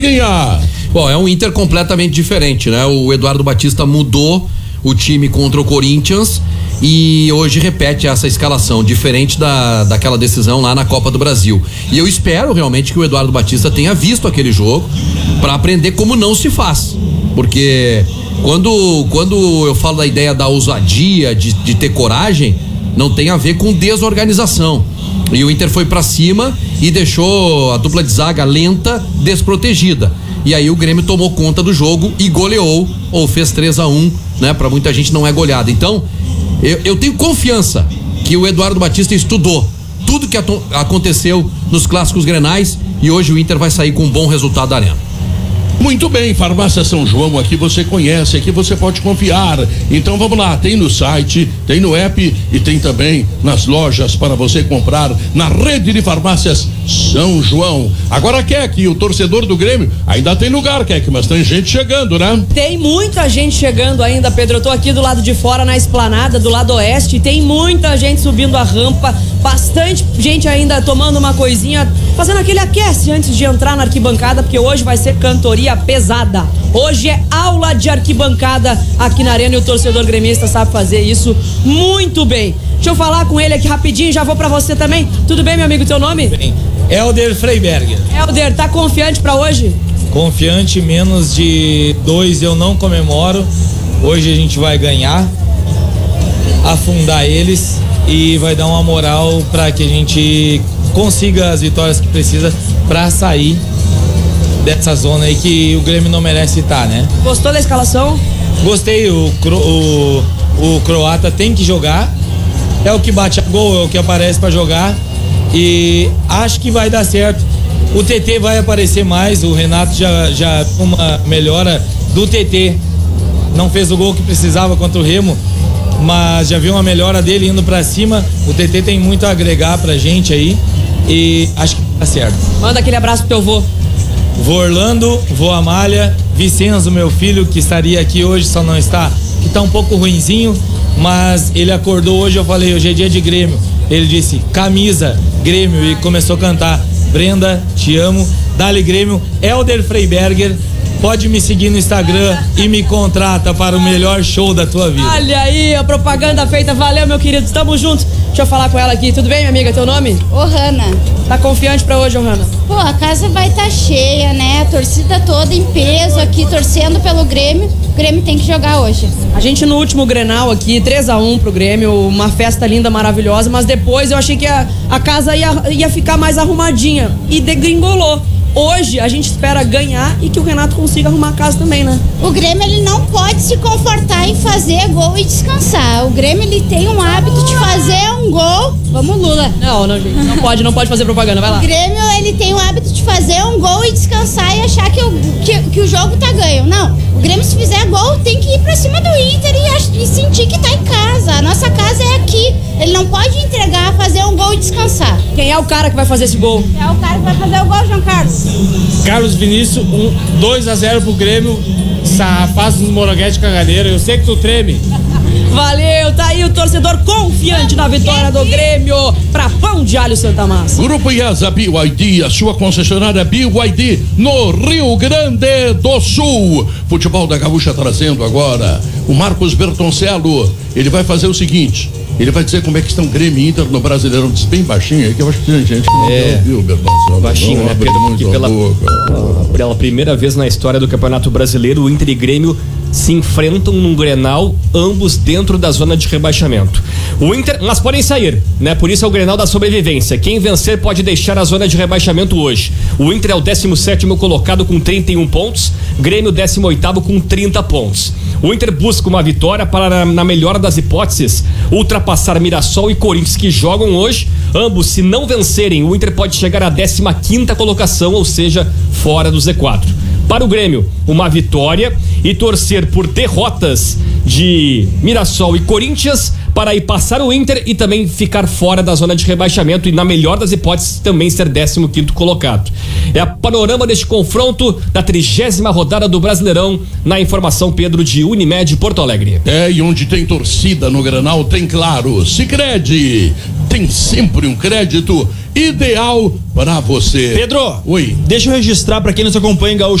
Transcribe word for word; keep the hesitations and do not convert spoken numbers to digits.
ganhar. Bom, é um Inter completamente diferente, né? O Eduardo Batista mudou o time contra o Corinthians e hoje repete essa escalação, diferente da, daquela decisão lá na Copa do Brasil. E eu espero realmente que o Eduardo Batista tenha visto aquele jogo para aprender como não se faz. Porque quando, quando eu falo da ideia da ousadia, de, de ter coragem, não tem a ver com desorganização. E o Inter foi pra cima e deixou a dupla de zaga lenta, desprotegida. E aí o Grêmio tomou conta do jogo e goleou, ou fez três a um, né? Pra muita gente não é goleada. Então, eu, eu tenho confiança que o Eduardo Batista estudou tudo que ato- aconteceu nos clássicos grenais e hoje o Inter vai sair com um bom resultado da Arena. Muito bem, Farmácia São João, aqui você conhece, aqui você pode confiar. Então vamos lá, tem no site, tem no app e tem também nas lojas para você comprar na rede de farmácias São João. Agora, Kek, o torcedor do Grêmio, ainda tem lugar, Kek, mas tem gente chegando, né? Tem muita gente chegando ainda, Pedro. Eu tô aqui do lado de fora, na esplanada, do lado oeste, tem muita gente subindo a rampa, bastante gente ainda tomando uma coisinha, fazendo aquele aquece antes de entrar na arquibancada, porque hoje vai ser cantoria pesada. Hoje é aula de arquibancada aqui na Arena e o torcedor gremista sabe fazer isso muito bem. Deixa eu falar com ele aqui rapidinho, já vou pra você também. Tudo bem, meu amigo, teu nome? Bem, Helder Freiberger. Helder, tá confiante pra hoje? Confiante, menos de dois eu não comemoro. Hoje a gente vai ganhar, afundar eles e vai dar uma moral pra que a gente consiga as vitórias que precisa pra sair dessa zona aí que o Grêmio não merece estar, né? Gostou da escalação? Gostei, o, o, o croata tem que jogar, é o que bate a gol, é o que aparece pra jogar e acho que vai dar certo. O T T vai aparecer mais, o Renato já, já uma melhora do T T, não fez o gol que precisava contra o Remo, mas já viu uma melhora dele indo pra cima. O T T tem muito a agregar pra gente aí e acho que tá certo. Manda aquele abraço pro teu vô. Vô Orlando, vô Amália, Vicenzo, meu filho, que estaria aqui hoje, só não está, que tá um pouco ruinzinho, mas ele acordou hoje, eu falei, hoje é dia de Grêmio. Ele disse, camisa, Grêmio, e começou a cantar. Brenda, te amo, dá-lhe Grêmio. Helder Freiberger, pode me seguir no Instagram e me contrata para o melhor show da tua vida. Olha aí, a propaganda feita, valeu, meu querido, estamos juntos. Deixa eu falar com ela aqui, tudo bem, minha amiga, teu nome? Ohana. Tá confiante pra hoje, Ohana? Pô, a casa vai estar tá cheia, né? A torcida toda em peso aqui, torcendo pelo Grêmio. O Grêmio tem que jogar hoje. A gente no último Grenal aqui, três a um pro Grêmio, uma festa linda, maravilhosa, mas depois eu achei que a, a casa ia, ia ficar mais arrumadinha e degringolou. Hoje a gente espera ganhar e que o Renato consiga arrumar a casa também, né? O Grêmio, ele não pode se confortar em fazer gol e descansar. O Grêmio, ele tem um hábito de fazer um gol. Vamos, Lula. Não, não, gente, não pode, não pode fazer propaganda, vai lá. O Grêmio, ele tem o hábito de fazer um gol e descansar e achar que o, que, que o jogo tá ganho. Não, o Grêmio, se fizer gol, tem que ir pra cima do Inter e, e sentir que tá em casa. A nossa casa é aqui. Ele não pode entregar, fazer um gol e descansar. Quem é o cara que vai fazer esse gol? É o cara que vai fazer o gol, João Carlos. Carlos Vinícius, um, dois a zero pro Grêmio. Faz no Moranguete Caganeira. Eu sei que tu treme. Valeu, tá aí o torcedor confiante na vitória do Grêmio pra Pão de Alho Santa Massa. Grupo IESA B Y D, a sua concessionária B Y D no Rio Grande do Sul. Futebol da Gaúcha trazendo agora o Marcos Bertoncello. Ele vai fazer o seguinte, ele vai dizer como é que estão Grêmio e Inter no Brasileirão. Diz bem baixinho aí, que eu acho que tem gente que não é, ouviu, Bertoncello. Baixinho, né, Pedro? Porque pela, pela primeira vez na história do Campeonato Brasileiro, o Inter e Grêmio se enfrentam num Grenal, ambos dentro da zona de rebaixamento. O Inter, mas podem sair, né? Por isso é o Grenal da sobrevivência. Quem vencer pode deixar a zona de rebaixamento hoje. O Inter é o décimo sétimo colocado com trinta e um pontos, Grêmio décimo oitavo com trinta pontos. O Inter busca uma vitória para, na melhor das hipóteses, ultrapassar Mirassol e Corinthians, que jogam hoje. Ambos, se não vencerem, o Inter pode chegar à décima quinta colocação, ou seja, fora do Z quatro. Para o Grêmio, uma vitória e torcer por derrotas de Mirassol e Corinthians para ir passar o Inter e também ficar fora da zona de rebaixamento e, na melhor das hipóteses, também ser décimo quinto colocado. É o panorama deste confronto da trigésima rodada do Brasileirão, na informação, Pedro, de Unimed Porto Alegre. É, e onde tem torcida no Grenal tem, claro, Sicredi. tem sempre um crédito ideal para você. Pedro, oi. Deixa eu registrar para quem nos acompanha em Gaúcho